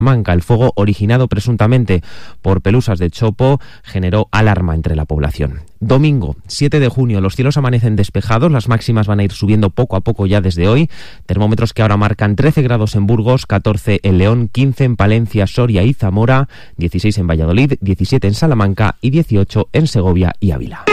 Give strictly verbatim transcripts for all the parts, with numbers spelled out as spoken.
Manca. El fuego, originado presuntamente por pelusas de chopo, generó alarma entre la población. Domingo, siete de junio, los cielos amanecen despejados, las máximas van a ir subiendo poco a poco ya desde hoy. Termómetros que ahora marcan trece grados en Burgos, catorce en León, quince en Palencia, Soria y Zamora, dieciséis en Valladolid, diecisiete en Salamanca y dieciocho en Segovia y Ávila.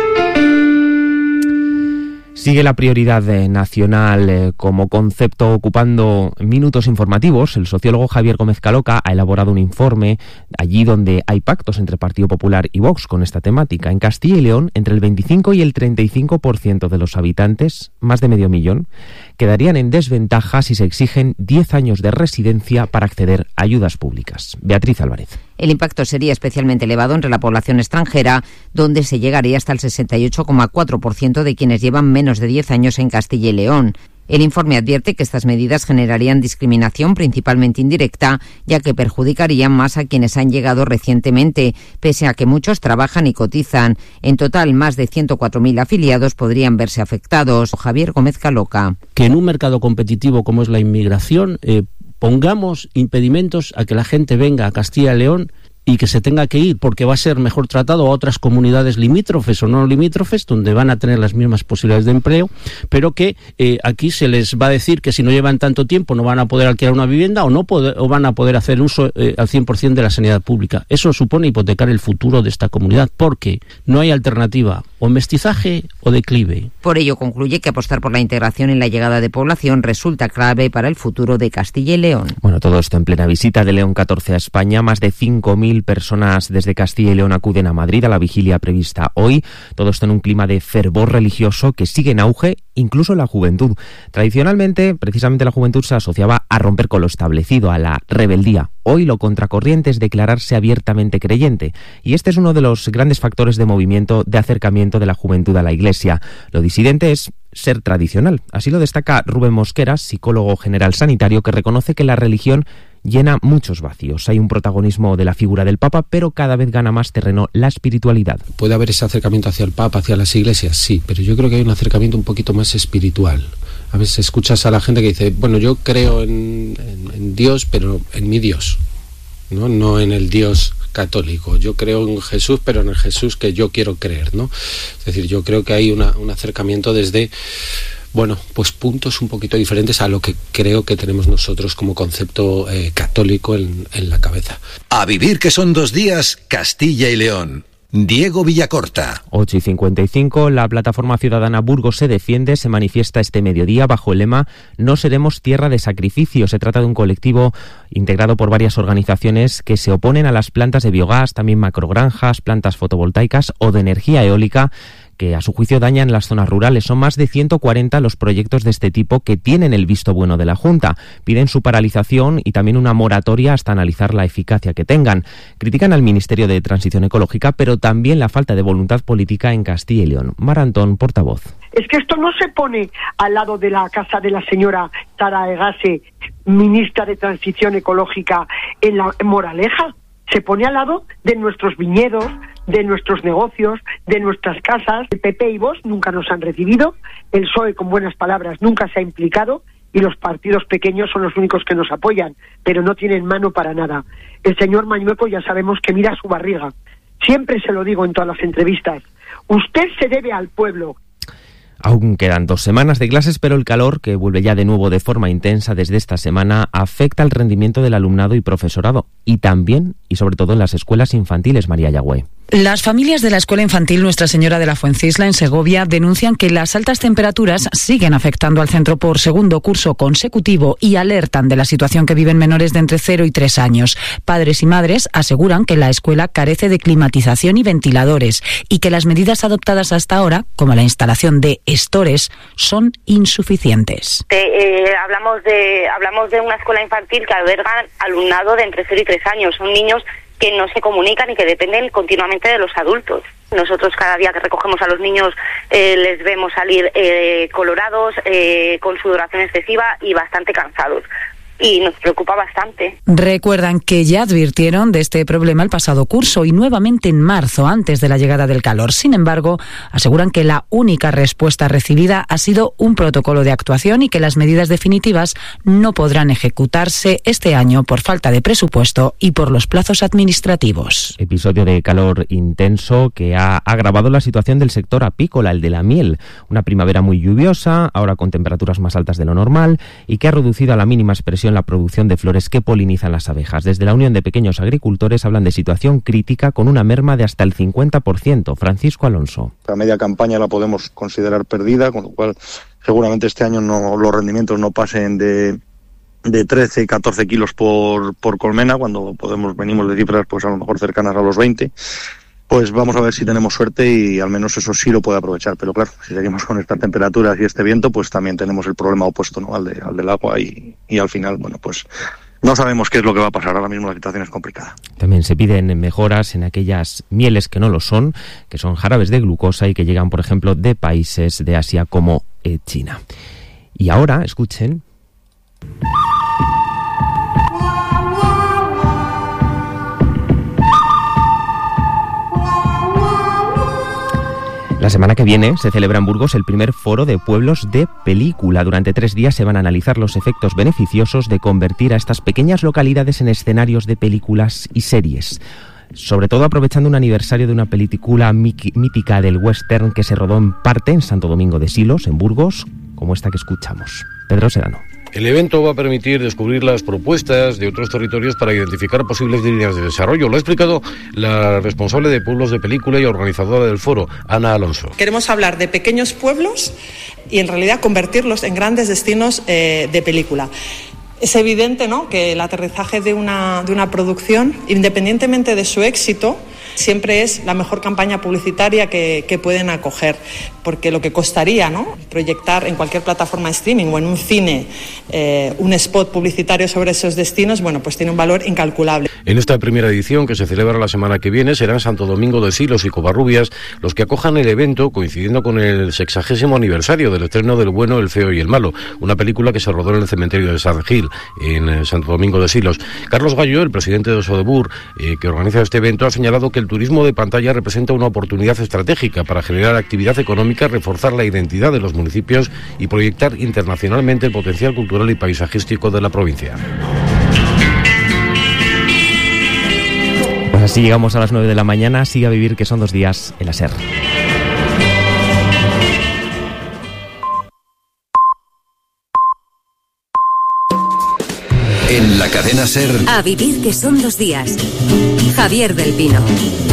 Sigue la prioridad nacional eh, como concepto ocupando minutos informativos. El sociólogo Javier Gómez Caloca ha elaborado un informe allí donde hay pactos entre Partido Popular y Vox con esta temática. En Castilla y León, entre el veinticinco y el treinta y cinco por ciento de los habitantes, más de medio millón, quedarían en desventaja si se exigen diez años de residencia para acceder a ayudas públicas. Beatriz Álvarez. El impacto sería especialmente elevado entre la población extranjera, donde se llegaría hasta el sesenta y ocho coma cuatro por ciento de quienes llevan menos de diez años en Castilla y León. El informe advierte que estas medidas generarían discriminación principalmente indirecta, ya que perjudicarían más a quienes han llegado recientemente, pese a que muchos trabajan y cotizan. En total, más de ciento cuatro mil afiliados podrían verse afectados. Javier Gómez Caloca. Que en un mercado competitivo como es la inmigración, eh, pongamos impedimentos a que la gente venga a Castilla y León y que se tenga que ir porque va a ser mejor tratado a otras comunidades limítrofes o no limítrofes donde van a tener las mismas posibilidades de empleo, pero que eh, aquí se les va a decir que si no llevan tanto tiempo no van a poder alquilar una vivienda o no poder, o van a poder hacer uso eh, al cien por ciento de la sanidad pública. Eso supone hipotecar el futuro de esta comunidad porque no hay alternativa, o mestizaje o declive. Por ello concluye que apostar por la integración en la llegada de población resulta clave para el futuro de Castilla y León. Bueno, todo esto en plena visita de León catorce a España. Más de cinco mil personas desde Castilla y León acuden a Madrid a la vigilia prevista hoy. Todo esto en un clima de fervor religioso que sigue en auge, incluso en la juventud. Tradicionalmente, precisamente la juventud se asociaba a romper con lo establecido, a la rebeldía. Hoy lo contracorriente es declararse abiertamente creyente, y este es uno de los grandes factores de movimiento, de acercamiento de la juventud a la Iglesia. Lo disidente es ser tradicional. Así lo destaca Rubén Mosquera, psicólogo general sanitario, que reconoce que la religión llena muchos vacíos. Hay un protagonismo de la figura del Papa, pero cada vez gana más terreno la espiritualidad. ¿Puede haber ese acercamiento hacia el Papa, hacia las iglesias? Sí, pero yo creo que hay un acercamiento un poquito más espiritual. A veces escuchas a la gente que dice, bueno, yo creo en, en, en Dios, pero en mi Dios, ¿no? No en el Dios católico. Yo creo en Jesús, pero en el Jesús que yo quiero creer, ¿no? Es decir, yo creo que hay una, un acercamiento desde, bueno, pues puntos un poquito diferentes a lo que creo que tenemos nosotros como concepto eh, católico en, en la cabeza. A vivir que son dos días, Castilla y León. Diego Villacorta. ocho y cincuenta y cinco, la plataforma ciudadana Burgos se defiende, se manifiesta este mediodía bajo el lema No seremos tierra de sacrificio. Se trata de un colectivo integrado por varias organizaciones que se oponen a las plantas de biogás, también macrogranjas, plantas fotovoltaicas o de energía eólica, que a su juicio dañan las zonas rurales. Son más de ciento cuarenta los proyectos de este tipo que tienen el visto bueno de la Junta. Piden su paralización y también una moratoria hasta analizar la eficacia que tengan. Critican al Ministerio de Transición Ecológica, pero también la falta de voluntad política en Castilla y León. Mar Antón, portavoz. Es que esto no se pone al lado de la casa de la señora Sara Egase, ministra de Transición Ecológica, en la en Moraleja. Se pone al lado de nuestros viñedos, de nuestros negocios, de nuestras casas. El P P y Vox nunca nos han recibido, el P S O E con buenas palabras nunca se ha implicado y los partidos pequeños son los únicos que nos apoyan, pero no tienen mano para nada. El señor Mañueco ya sabemos que mira su barriga. Siempre se lo digo en todas las entrevistas. Usted se debe al pueblo. Aún quedan dos semanas de clases, pero el calor, que vuelve ya de nuevo de forma intensa desde esta semana, afecta al rendimiento del alumnado y profesorado, y también, y sobre todo en las escuelas infantiles, María Yagüe. Las familias de la Escuela Infantil Nuestra Señora de la Fuencisla en Segovia denuncian que las altas temperaturas siguen afectando al centro por segundo curso consecutivo y alertan de la situación que viven menores de entre cero y tres años. Padres y madres aseguran que la escuela carece de climatización y ventiladores y que las medidas adoptadas hasta ahora, como la instalación de estores, son insuficientes. Eh, eh, hablamos de hablamos de una escuela infantil que alberga alumnado de entre cero y tres años. Son niños que no se comunican y que dependen continuamente de los adultos. Nosotros cada día que recogemos a los niños eh, les vemos salir eh, colorados, eh, con sudoración excesiva y bastante cansados. y nos preocupa bastante. Recuerdan que ya advirtieron de este problema el pasado curso y nuevamente en marzo, antes de la llegada del calor. Sin embargo, aseguran que la única respuesta recibida ha sido un protocolo de actuación y que las medidas definitivas no podrán ejecutarse este año por falta de presupuesto y por los plazos administrativos. Episodio de calor intenso que ha agravado la situación del sector apícola, el de la miel. Una primavera muy lluviosa, ahora con temperaturas más altas de lo normal, y que ha reducido a la mínima expresión la producción de flores que polinizan las abejas. Desde la Unión de Pequeños Agricultores hablan de situación crítica con una merma de hasta el cincuenta por ciento. Francisco Alonso. La media campaña la podemos considerar perdida, con lo cual seguramente este año no, los rendimientos no pasen de, de trece, catorce kilos por, por colmena, cuando podemos venimos de cifras pues a lo mejor cercanas a los veinte. Pues vamos a ver si tenemos suerte y al menos eso sí lo puede aprovechar. Pero claro, si seguimos con estas temperaturas y este viento, pues también tenemos el problema opuesto, ¿no? al, de, al del agua y, y al final, bueno, pues no sabemos qué es lo que va a pasar. Ahora mismo la situación es complicada. También se piden mejoras en aquellas mieles que no lo son, que son jarabes de glucosa y que llegan, por ejemplo, de países de Asia como eh, China. Y ahora, escuchen. La semana que viene se celebra en Burgos el primer foro de pueblos de película. Durante tres días se van a analizar los efectos beneficiosos de convertir a estas pequeñas localidades en escenarios de películas y series. Sobre todo aprovechando un aniversario de una película mítica del western que se rodó en parte en Santo Domingo de Silos, en Burgos, como esta que escuchamos. Pedro Sedano. El evento va a permitir descubrir las propuestas de otros territorios para identificar posibles líneas de desarrollo. Lo ha explicado la responsable de pueblos de película y organizadora del foro, Ana Alonso. Queremos hablar de pequeños pueblos y en realidad convertirlos en grandes destinos eh, de película. Es evidente, ¿no?, que el aterrizaje de una, de una producción, independientemente de su éxito, siempre es la mejor campaña publicitaria que, que pueden acoger, porque lo que costaría, ¿no?, proyectar en cualquier plataforma de streaming o en un cine eh, un spot publicitario sobre esos destinos, bueno, pues tiene un valor incalculable. En esta primera edición, que se celebra la semana que viene, serán Santo Domingo de Silos y Covarrubias los que acojan el evento, coincidiendo con el sexagésimo aniversario del estreno del Bueno, el Feo y el Malo, una película que se rodó en el cementerio de San Gil, en Santo Domingo de Silos. Carlos Gallo, el presidente de Osodebur, eh, que organiza este evento, ha señalado que el turismo de pantalla representa una oportunidad estratégica para generar actividad económica, reforzar la identidad de los municipios y proyectar internacionalmente el potencial cultural y paisajístico de la provincia. Pues así llegamos a las nueve de la mañana. Sigue a vivir, que son dos días en la SER. En la cadena SER. A vivir, que son dos días. Javier del Pino.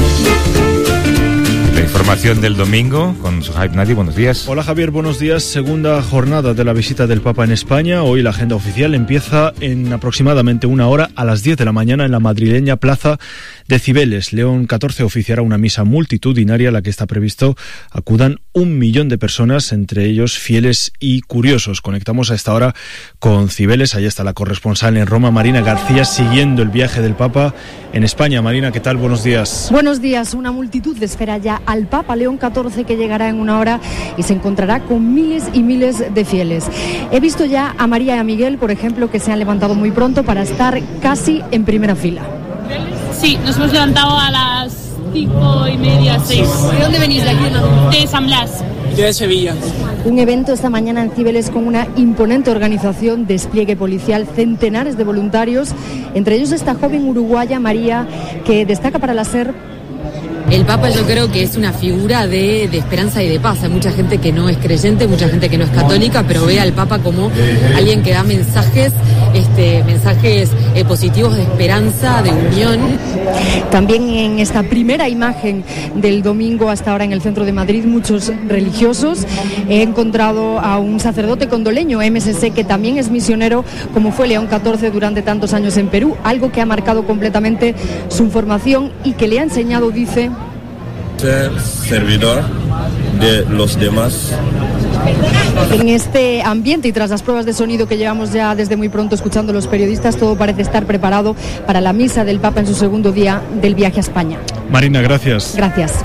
La información del domingo con Suhaib Nadi. Buenos días. Hola Javier, buenos días. Segunda jornada de la visita del Papa en España. Hoy la agenda oficial empieza en aproximadamente una hora, a las diez de la mañana, en la madrileña Plaza de Cibeles. León catorce oficiará una misa multitudinaria a la que está previsto acudan un millón de personas, entre ellos fieles y curiosos. Conectamos a esta hora con Cibeles. Ahí está la corresponsal en Roma, Marina García, siguiendo el viaje del Papa en España. Marina, ¿qué tal? Buenos días. Buenos días. Una multitud espera ya al Papa León catorce, que llegará en una hora y se encontrará con miles y miles de fieles. He visto ya a María y a Miguel, por ejemplo, que se han levantado muy pronto para estar casi en primera fila. Sí, nos hemos levantado a las cinco y media, seis. ¿De dónde venís? ¿De aquí? De San Blas. De Sevilla. Un evento esta mañana en Cibeles con una imponente organización, despliegue policial, centenares de voluntarios. Entre ellos esta joven uruguaya, María, que destaca para la SER. El Papa, yo creo que es una figura de, de esperanza y de paz. Hay mucha gente que no es creyente, mucha gente que no es católica, pero ve al Papa como alguien que da mensajes, este, mensajes eh, positivos de esperanza, de unión. También en esta primera imagen del domingo hasta ahora en el centro de Madrid, muchos religiosos. He encontrado a un sacerdote condoleño, M S C, que también es misionero, como fue León catorce durante tantos años en Perú, algo que ha marcado completamente su formación y que le ha enseñado, dice, ser servidor de los demás. En este ambiente y tras las pruebas de sonido que llevamos ya desde muy pronto escuchando los periodistas, todo parece estar preparado para la misa del Papa en su segundo día del viaje a España. Marina, gracias. Gracias.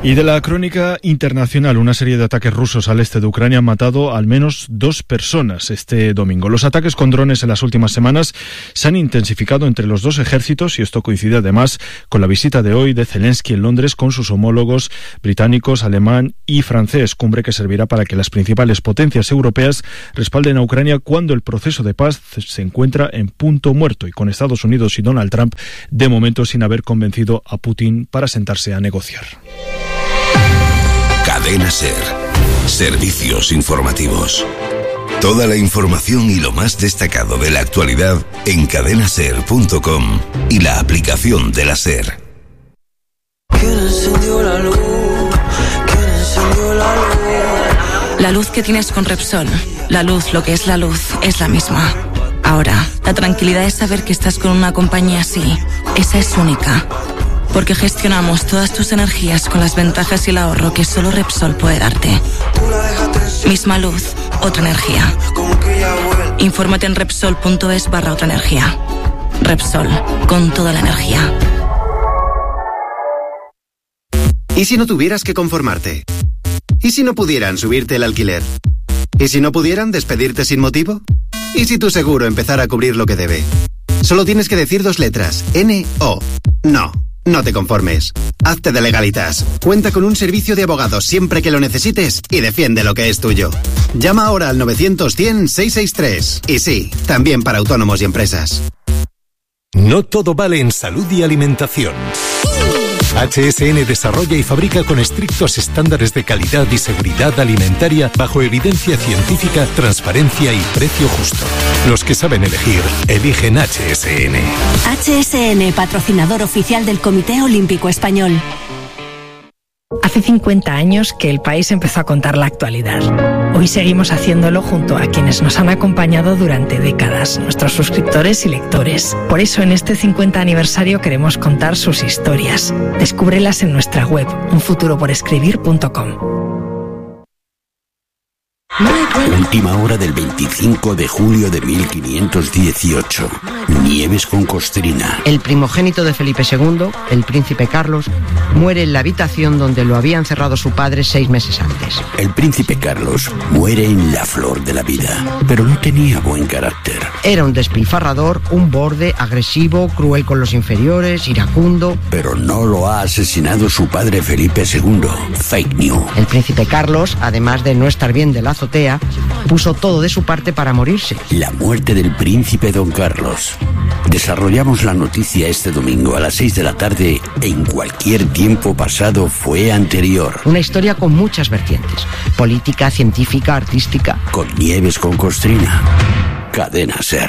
Y de la crónica internacional, una serie de ataques rusos al este de Ucrania han matado al menos dos personas este domingo. Los ataques con drones en las últimas semanas se han intensificado entre los dos ejércitos y esto coincide además con la visita de hoy de Zelensky en Londres con sus homólogos británicos, alemán y francés, cumbre que servirá para que las principales potencias europeas respalden a Ucrania cuando el proceso de paz se encuentra en punto muerto y con Estados Unidos y Donald Trump de momento sin haber convencido a Putin para sentarse a negociar. Cadena SER. Servicios informativos. Toda la información y lo más destacado de la actualidad en cadena ser punto com y la aplicación de la SER. ¿Quién encendió la luz? ¿Quién encendió la luz? La luz que tienes con Repsol. La luz, lo que es la luz, es la misma. Ahora, la tranquilidad es saber que estás con una compañía así. Esa es única. Porque gestionamos todas tus energías con las ventajas y el ahorro que solo Repsol puede darte. Misma luz, otra energía. Infórmate en Repsol.es barra otra energía. Repsol, con toda la energía. ¿Y si no tuvieras que conformarte? ¿Y si no pudieran subirte el alquiler? ¿Y si no pudieran despedirte sin motivo? ¿Y si tu seguro empezara a cubrir lo que debe? Solo tienes que decir dos letras, N O. No. No te conformes. Hazte de Legalitas. Cuenta con un servicio de abogados siempre que lo necesites y defiende lo que es tuyo. Llama ahora al novecientos cien seiscientos sesenta y tres. Y sí, también para autónomos y empresas. No todo vale en salud y alimentación. H S N desarrolla y fabrica con estrictos estándares de calidad y seguridad alimentaria bajo evidencia científica, transparencia y precio justo. Los que saben elegir, eligen H S N. H S N, patrocinador oficial del Comité Olímpico Español. Hace cincuenta años que el país empezó a contar la actualidad. Hoy seguimos haciéndolo junto a quienes nos han acompañado durante décadas, nuestros suscriptores y lectores. Por eso en este cincuenta aniversario queremos contar sus historias. Descúbrelas en nuestra web, un futuro por escribir punto com. Última hora del veinticinco de julio de mil quinientos dieciocho. Nieves con Costrina. El primogénito de Felipe segundo, el príncipe Carlos, muere en la habitación donde lo había encerrado su padre seis meses antes. El príncipe Carlos muere en la flor de la vida, pero no tenía buen carácter. Era un despilfarrador, un borde, agresivo, cruel con los inferiores, iracundo. Pero no lo ha asesinado su padre Felipe segundo. Fake news. El príncipe Carlos, además de no estar bien de la azotea, puso todo de su parte para morirse. La muerte del príncipe Don Carlos. Desarrollamos la noticia este domingo a las seis de la tarde. En cualquier tiempo pasado fue anterior. Una historia con muchas vertientes: política, científica, artística. Con Nieves con Costrina. Cadena SER.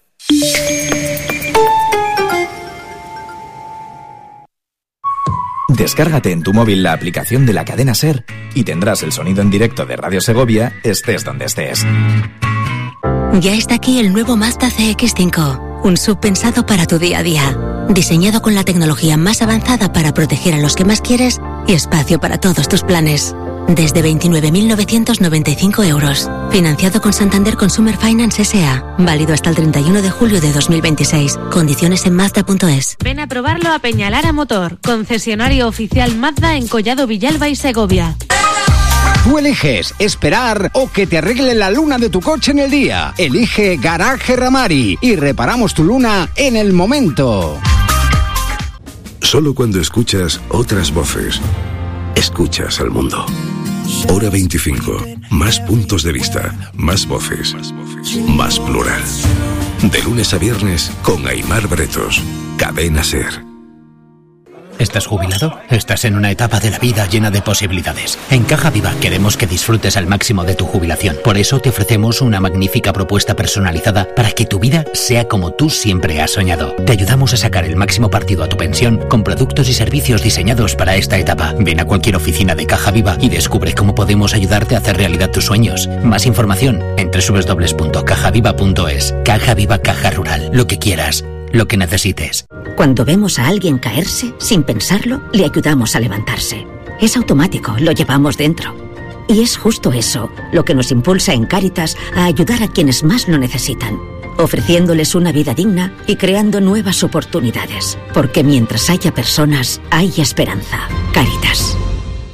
Descárgate en tu móvil la aplicación de la cadena SER y tendrás el sonido en directo de Radio Segovia, estés donde estés. Ya está aquí el nuevo Mazda C X cinco, un sub pensado para tu día a día. Diseñado con la tecnología más avanzada para proteger a los que más quieres y espacio para todos tus planes. Desde veintinueve mil novecientos noventa y cinco euros. Financiado con Santander Consumer Finance S A. Válido hasta el treinta y uno de julio de dos mil veintiséis. Condiciones en Mazda punto es. Ven a probarlo a Peñalara Motor, concesionario oficial Mazda en Collado Villalba y Segovia. Tú eliges esperar o que te arregle la luna de tu coche en el día. Elige Garaje Ramari y reparamos tu luna en el momento. Solo cuando escuchas otras voces, escuchas al mundo. Hora veinticinco. Más puntos de vista, más voces, más plural. De lunes a viernes con Aimar Bretos. Cadena SER. ¿Estás jubilado? Estás en una etapa de la vida llena de posibilidades. En Caja Viva queremos que disfrutes al máximo de tu jubilación. Por eso te ofrecemos una magnífica propuesta personalizada para que tu vida sea como tú siempre has soñado. Te ayudamos a sacar el máximo partido a tu pensión con productos y servicios diseñados para esta etapa. Ven a cualquier oficina de Caja Viva y descubre cómo podemos ayudarte a hacer realidad tus sueños. Más información en doble u doble u doble u punto caja viva punto es. Caja Viva, Caja Rural. Lo que quieras, lo que necesites. Cuando vemos a alguien caerse, sin pensarlo, le ayudamos a levantarse. Es automático, lo llevamos dentro. Y es justo eso lo que nos impulsa en Cáritas a ayudar a quienes más lo necesitan, ofreciéndoles una vida digna y creando nuevas oportunidades. Porque mientras haya personas, hay esperanza. Cáritas.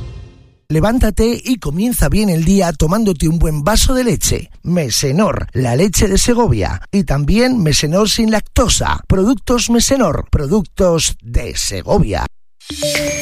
Levántate y comienza bien el día tomándote un buen vaso de leche. Mesenor, la leche de Segovia. Y también Mesenor sin lactosa. Productos Mesenor, productos de Segovia.